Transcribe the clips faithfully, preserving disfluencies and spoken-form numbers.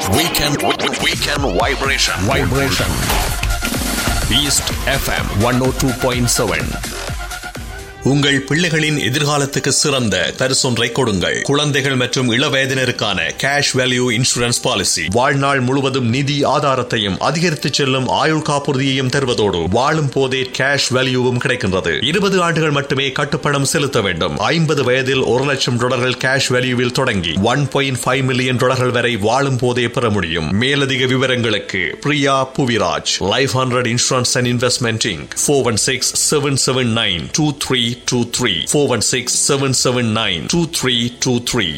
Weekend Weekend Vibration Vibration East F M one oh two point seven. உங்கள் பிள்ளைகளின் எதிர்காலத்துக்கு சிறந்த பரிசொன்றை கொடுங்கள். குழந்தைகள் மற்றும் இளவயதினருக்கான கேஷ் வேல்யூ இன்சூரன்ஸ் பாலிசி வாழ்நாள் முழுவதும் நிதி ஆதாரத்தையும் அதிகரித்து செல்லும் ஆயுள் காப்புறுதியையும் தருவதோடு வாழும் போதே கேஷ் வேல்யூவும் கிடைக்கின்றது. இருபது ஆண்டுகள் மட்டுமே கட்டுப்பணம் செலுத்த வேண்டும். ஐம்பது வயதில் ஒரு லட்சம் டாலர்கள் கேஷ் வேல்யூவில் தொடங்கி ஒன் பாயிண்ட் ஃபைவ் மில்லியன் டாலர்கள் வரை வாழும் போதே பெற முடியும். மேலதிக விவரங்களுக்கு Priya Puviraj, life hundred insurance and investment Inc four one six seven seven nine two three two three four one six seven seven nine two three two three.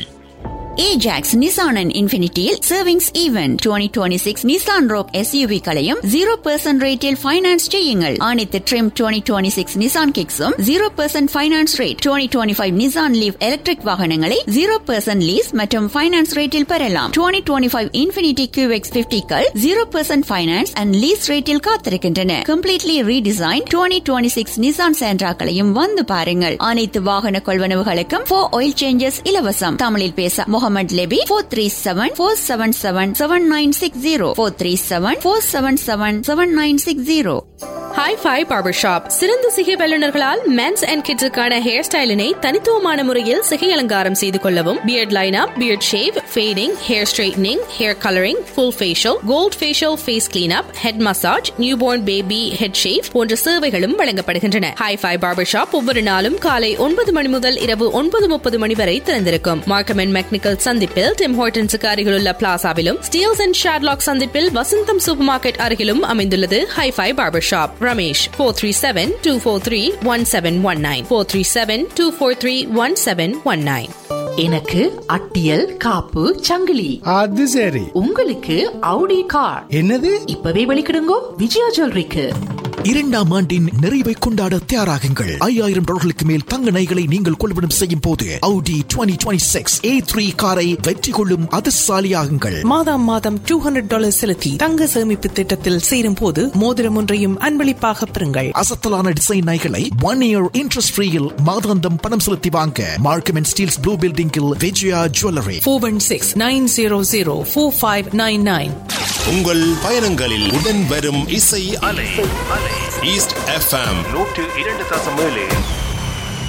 Ajax Nissan and Infinityil Savings Event twenty twenty-six Nissan Rogue S U V களையும் zero percent ரேட்டில் finance செய்யுங்கள். அனைத்து trim twenty twenty-six Nissan Kicks-உம் zero percent finance rate. twenty twenty-five Nissan Leaf electric வாகனங்களை zero percent lease மற்றும் finance ரேட்டில் பெறலாம். twenty twenty-five Infinity Q X fifty-கள் zero percent finance and lease ரேட்டில் காத்திருக்கின்றன. Completely redesigned twenty twenty-six Nissan Sentra-களையும் வந்து பாருங்கள். அனைத்து வாகன கொள்வனவுகளுக்கும் four oil changes இலவசம். தமிழில் பேச Mohammed Lebbe four three seven four seven seven seven nine six zero four three seven four seven seven seven nine six zero. Hi-Fi Barber Shop. சிறந்த சிகை வல்லுநர்களால் men's and கிட்ஸுக்கான hair ஸ்டைலினை தனித்துவமான முறையில் சிகை அலங்காரம் செய்து கொள்ளவும், beard lineup, beard shave, fading, hair straightening, hair colouring, full facial, gold facial, face cleanup, head massage, newborn baby head shave போன்ற சேவைகளும் வழங்கப்படுகின்றன. Hi-Fi Barber Shop ஒவ்வொரு நாளும் காலை ஒன்பது மணி முதல் இரவு ஒன்பது முப்பது மணி வரை திறந்திருக்கும். மார்க்கம் அண்ட் மெக்னிக்கல் சந்திப்பில் டிம் ஹார்டன்ஸுக்கு அருகிலுள்ள பிளாசாவிலும், ஸ்டீல்ஸ் அண்ட் ஷாட்லாக் சந்திப்பில் வசந்தம் சூப்பர் மார்க்கெட் அருகிலும் அமைந்துள்ளது Hi-Fi Barber Shop. Ramesh four three seven two four three one seven one nine four three seven two four three one seven one nine. எனக்கு அட்டியல் காப்பு சங்கிலி. அது சரி. உங்களுக்கு Audi கார். என்னது? இப்பவே வெளிக்கிடுங்கோ விஜயா ஜுவல்லரிக்கு. இரண்டாம் ஆண்டின் நிறைவை கொண்டாட தயாராகுங்கள். ஐயாயிரம் டாலர்களுக்கு மேல் தங்க நகைகளை நீங்கள் கொள்வனம் செய்யும் போது Audi twenty twenty-six A three காரை வெற்றி கொள்ளும் அதிர்ஷ்டசாலியாகுங்கள். மாதம் மாதம் two hundred டாலர் செலுத்தி தங்க சேமிப்பு திட்டத்தில் சேரும் போது மோதிரம் ஒன்றையும் அன்பளிப்பாக பெறுங்கள். அசத்தலான டிசைன் நகைகளை ஒன் இயர் இன்ட்ரெஸ்ட் ஃப்ரீயில் மாதாந்தம் பணம் செலுத்தி வாங்க மார்க்கம் அண்ட் ஸ்டீல்ஸ் ப்ளூ பில்டிங்கில் Vijaya jewellery four one six nine zero zero four five nine nine. உங்கள் பயணங்களில் உடன் வரும் இசை அலை ஈஸ்ட் எஃப் எம் நூற்று இரண்டு தசம் ஏழு.